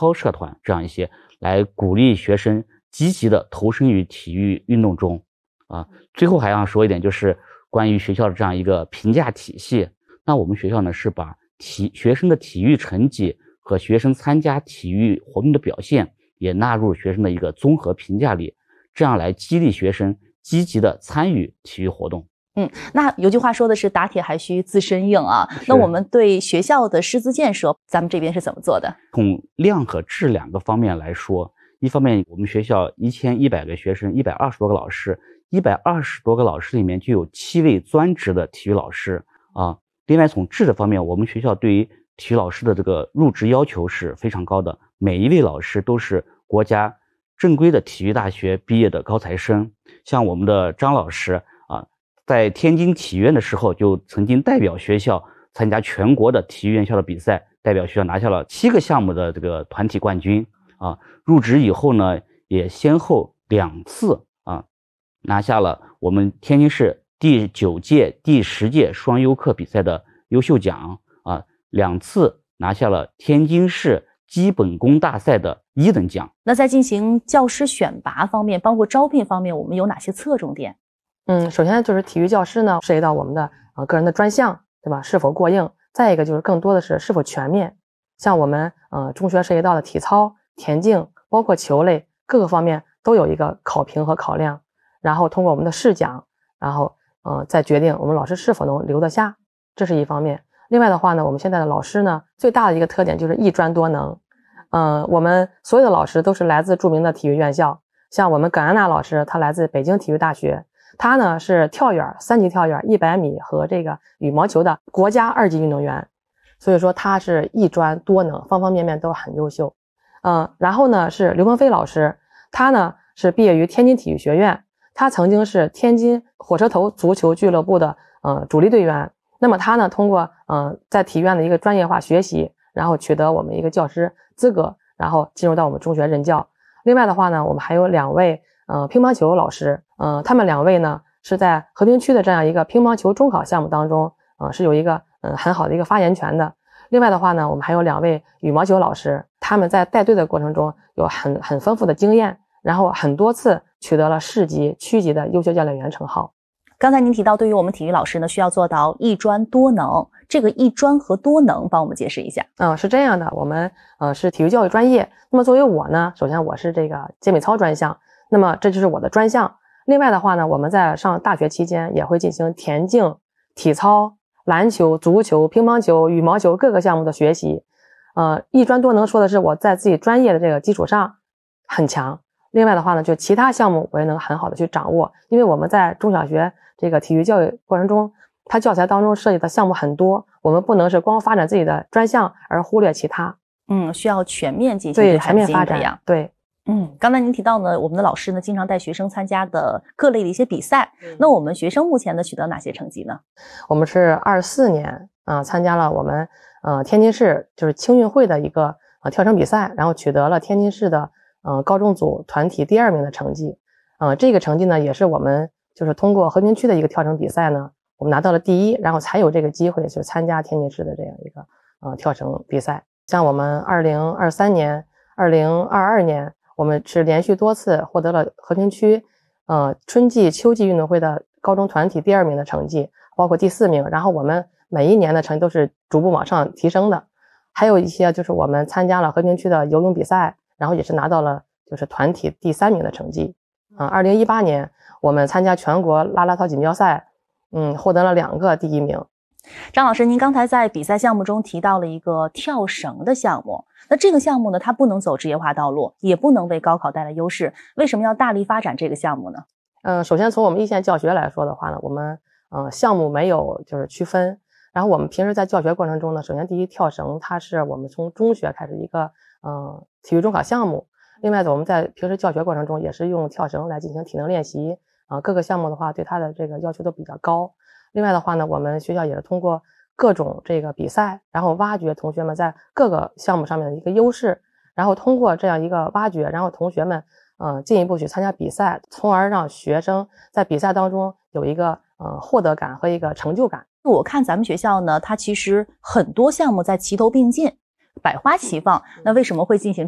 操社团这样一些，来鼓励学生积极的投身于体育运动中。最后还想说一点，就是关于学校的这样一个评价体系。那我们学校呢是把学生的体育成绩和学生参加体育活动的表现也纳入学生的一个综合评价里，这样来激励学生积极的参与体育活动。 那有句话说的是打铁还需自身硬啊。那我们对学校的师资建设，咱们这边是怎么做的？ 从量和质两个方面来说，一方面我们学校1100个学生，120多个老师，120多个老师里面就有7位专职的体育老师啊。另外从质的方面，我们学校对于体育老师的这个入职要求是非常高的，每一位老师都是国家正规的体育大学毕业的高材生。像我们的张老师在天津体院的时候就曾经代表学校参加全国的体育院校的比赛，代表学校拿下了7个项目的这个团体冠军入职以后呢，也先后2次拿下了我们天津市第9届、第10届双优课比赛的优秀奖2次拿下了天津市基本功大赛的1等奖。 那在进行教师选拔方面，包括招聘方面，我们有哪些侧重点？ 首先就是体育教师呢，涉及到我们的个人的专项，对吧？是否过硬？再一个就是更多的是否全面。像我们中学涉及到的体操、田径，包括球类各个方面都有一个考评和考量，然后通过我们的试讲，然后再决定我们老师是否能留得下，这是一方面。另外的话呢，我们现在的老师呢，最大的一个特点就是一专多能。我们所有的老师都是来自著名的体育院校，像我们葛安娜老师，她来自北京体育大学。他呢是跳远3级跳远100米和这个羽毛球的国家2级运动员，所以说他是一专多能，方方面面都很优秀。然后呢是刘鹏飞老师，他呢是毕业于天津体育学院，他曾经是天津火车头足球俱乐部的主力队员。那么他呢通过在体院的一个专业化学习，然后取得我们一个教师资格，然后进入到我们中学任教。另外的话呢，我们还有2位乒乓球老师，他们2位呢是在和平区的这样一个乒乓球中考项目当中，是有一个很好的一个发言权的。另外的话呢，我们还有2位羽毛球老师，他们在带队的过程中有很丰富的经验，然后很多次取得了市级、区级的优秀教练员称号。 刚才您提到，对于我们体育老师呢，需要做到一专多能，这个一专和多能帮我们解释一下。 是这样的，我们是体育教育专业，那么作为我呢，首先我是这个健美操专项，那么这就是我的专项。另外的话呢，我们在上大学期间也会进行田径、体操、篮球、足球、乒乓球、羽毛球各个项目的学习。一专多能说的是我在自己专业的这个基础上很强。另外的话呢，就其他项目我也能很好的去掌握，因为我们在中小学这个体育教育过程中，它教材当中涉及的项目很多，我们不能是光发展自己的专项而忽略其他。 需要全面进行对全面发展。对。 刚才您提到呢，我们的老师呢经常带学生参加的各类的一些比赛。那我们学生目前呢取得哪些成绩呢？ 我们是24年参加了我们天津市就是青运会的一个跳绳比赛，然后取得了天津市的高中组团体第2名的成绩。这个成绩呢也是我们就是通过和平区的一个跳绳比赛呢，我们拿到了第1，然后才有这个机会去参加天津市的这样一个跳绳比赛。像我们2023年、2022年。我们是连续多次获得了和平区春季、秋季运动会的高中团体第2名的成绩，包括第4名。然后我们每一年的成绩都是逐步往上提升的。还有一些就是我们参加了和平区的游泳比赛，然后也是拿到了就是团体第3名的成绩。2018年我们参加全国啦啦操锦标赛，获得了2个第1名。 张老师，您刚才在比赛项目中提到了一个跳绳的项目，那这个项目呢，它不能走职业化道路，也不能为高考带来优势，为什么要大力发展这个项目呢？ 首先从我们一线教学来说的话呢，我们项目没有就是区分，然后我们平时在教学过程中呢，首先第一，跳绳它是我们从中学开始一个体育中考项目。另外我们在平时教学过程中也是用跳绳来进行体能练习各个项目的话对它的这个要求都比较高。另外的话呢，我们学校也是通过各种这个比赛，然后挖掘同学们在各个项目上面的一个优势，然后通过这样一个挖掘，然后同学们进一步去参加比赛，从而让学生在比赛当中有一个获得感和一个成就感。 我看咱们学校呢，它其实很多项目在齐头并进，百花齐放，那为什么会进行